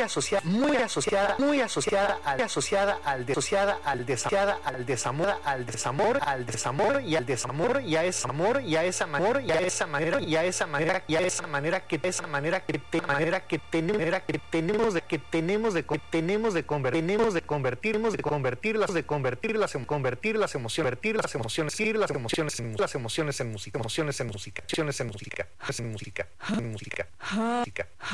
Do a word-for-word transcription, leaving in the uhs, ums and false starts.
asociada, muy asociada, muy asociada, al, asociada al asociada al desamor, al desamor, al desamor, al desamor y al desamor y a ese amor y a esa amor y a esa manera y a esa manera y a esa manera que esa manera que te manera que tenemos manera que tenemos de que tenemos de que tenemos de convertir tenemos de convertirnos de convertirlas de convertirlas en convertir las emociones convertir las emociones ir las emociones en las emociones en música emociones en música emociones en música en música en música música